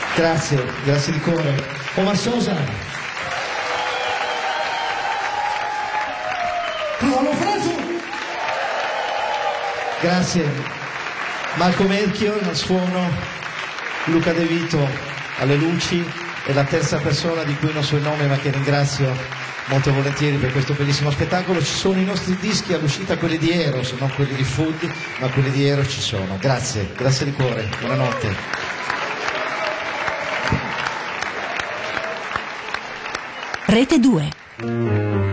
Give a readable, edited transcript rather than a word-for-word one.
Grazie, grazie di cuore. Omar Sosa. Paolo Fresu. Grazie. Marco Melchior al suono, Luca De Vito alle luci e la terza persona di cui non so il nome ma che ringrazio molto volentieri per questo bellissimo spettacolo. Ci sono i nostri dischi all'uscita, quelli di Eros, non quelli di Food, ma quelli di Eros ci sono. Grazie, grazie di cuore, buonanotte. Rete 2.